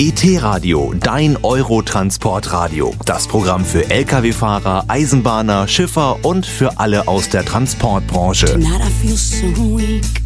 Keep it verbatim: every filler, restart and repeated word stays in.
E T-Radio, dein Eurotransportradio. Das Programm für L K W-Fahrer, Eisenbahner, Schiffer und für alle aus der Transportbranche. Tonight I feel so weak.